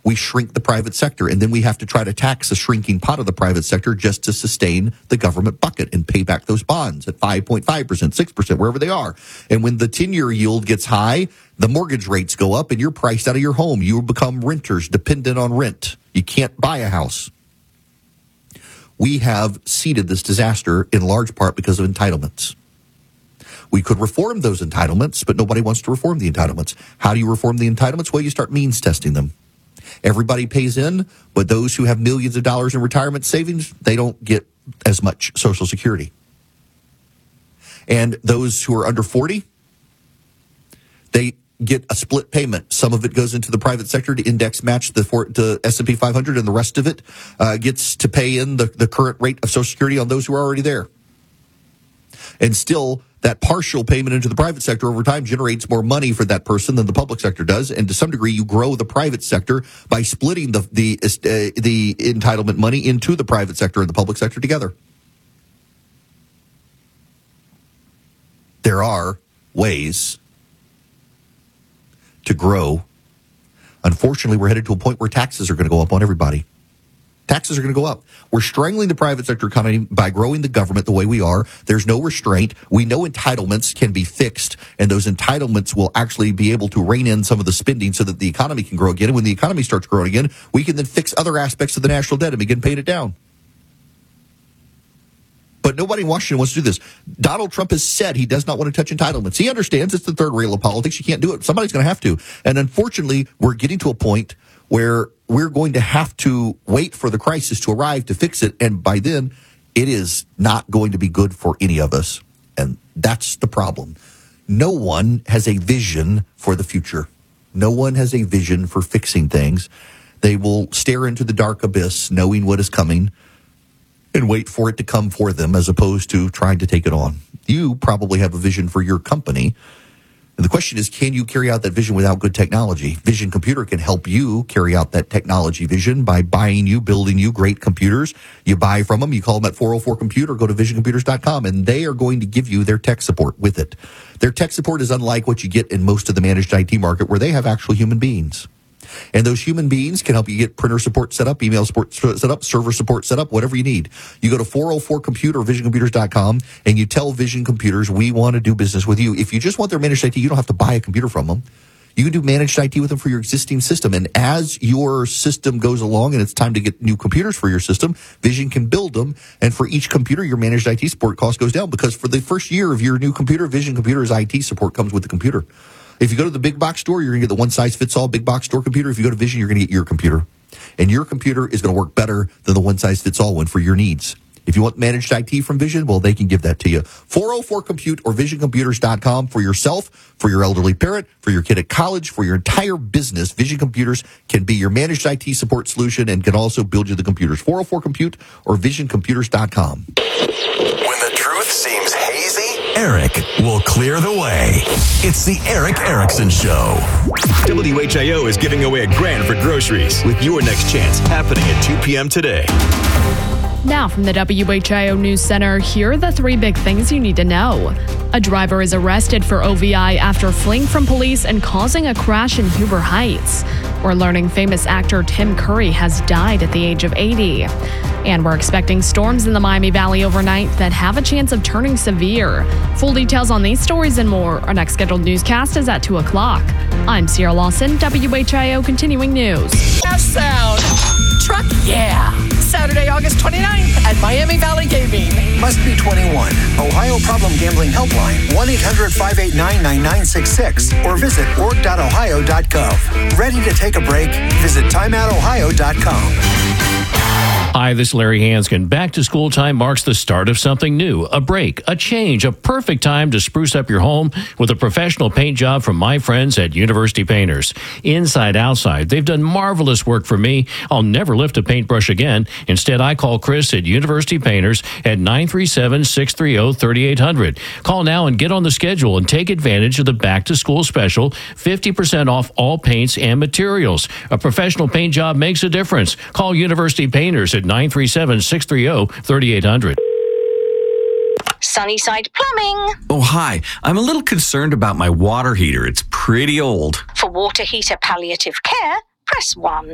we shrink the private sector, and then we have to try to tax a shrinking pot of the private sector just to sustain the government bucket and pay back those bonds at 5.5%, 6%, wherever they are. And when the 10-year yield gets high, the mortgage rates go up and you're priced out of your home. You become renters, dependent on rent. You can't buy a house. We have seeded this disaster in large part because of entitlements. We could reform those entitlements, but nobody wants to reform the entitlements. How do you reform the entitlements? Well, you start means testing them. Everybody pays in, but those who have millions of dollars in retirement savings, they don't get as much Social Security. And those who are under 40, they get a split payment. Some of it goes into the private sector to index match the S&P 500, and the rest of it gets to pay in the current rate of Social Security on those who are already there. And still, that partial payment into the private sector over time generates more money for that person than the public sector does. And to some degree, you grow the private sector by splitting the entitlement money into the private sector and the public sector together. There are ways to grow. Unfortunately, we're headed to a point where taxes are going to go up on everybody. Taxes are going to go up. We're strangling the private sector economy by growing the government the way we are. There's no restraint. We know entitlements can be fixed, and those entitlements will actually be able to rein in some of the spending so that the economy can grow again. And when the economy starts growing again, we can then fix other aspects of the national debt and begin paying it down. But nobody in Washington wants to do this. Donald Trump has said he does not want to touch entitlements. He understands it's the third rail of politics. You can't do it. Somebody's going to have to. And unfortunately, we're getting to a point where we're going to have to wait for the crisis to arrive to fix it. And by then, it is not going to be good for any of us. And that's the problem. No one has a vision for the future. No one has a vision for fixing things. They will stare into the dark abyss, knowing what is coming, and wait for it to come for them as opposed to trying to take it on. You probably have a vision for your company. And the question is, can you carry out that vision without good technology? Vision Computer can help you carry out that technology vision by building you great computers. You buy from them, you call them at 404-COMPUTER, go to visioncomputers.com, and they are going to give you their tech support with it. Their tech support is unlike what you get in most of the managed IT market, where they have actual human beings. And those human beings can help you get printer support set up, email support set up, server support set up, whatever you need. You go to 404-COMPUTER, visioncomputers.com, and you tell Vision Computers, we want to do business with you. If you just want their managed IT, you don't have to buy a computer from them. You can do managed IT with them for your existing system. And as your system goes along and it's time to get new computers for your system, Vision can build them. And for each computer, your managed IT support cost goes down, because for the first year of your new computer, Vision Computers IT support comes with the computer. If you go to the big box store, you're going to get the one-size-fits-all big box store computer. If you go to Vision, you're going to get your computer. And your computer is going to work better than the one-size-fits-all one for your needs. If you want managed IT from Vision, well, they can give that to you. 404-COMPUTE or visioncomputers.com for yourself, for your elderly parent, for your kid at college, for your entire business. Vision Computers can be your managed IT support solution and can also build you the computers. 404-COMPUTE or visioncomputers.com. When the truth seems hazy, Eric will clear the way. It's the Eric Erickson Show. WHIO is giving away $1,000 for groceries with your next chance happening at 2 p.m. today. Now from the WHIO News Center, here are the three big things you need to know. A driver is arrested for OVI after fleeing from police and causing a crash in Huber Heights. We're learning famous actor Tim Curry has died at the age of 80. And we're expecting storms in the Miami Valley overnight that have a chance of turning severe. Full details on these stories and more. Our next scheduled newscast is at 2 o'clock. I'm Sierra Lawson, WHIO Continuing News. Sound. Truck, yeah. Saturday, August 29th at Miami Valley Gaming. Must be 21. Ohio Problem Gambling Helpline, 1-800-589-9966, or visit org.ohio.gov. Ready to take a break? Visit timeoutohio.com. Hi, this is Larry Hanskin. Back to school time marks the start of something new, a break, a change, a perfect time to spruce up your home with a professional paint job from my friends at University Painters. Inside, outside, they've done marvelous work for me. I'll never lift a paintbrush again. Instead, I call Chris at University Painters at 937-630-3800. Call now and get on the schedule and take advantage of the back to school special, 50% off all paints and materials. A professional paint job makes a difference. Call University Painters at 937-630-3800. Sunnyside Plumbing. Oh, hi. I'm a little concerned about my water heater. It's pretty old. For water heater palliative care, press 1.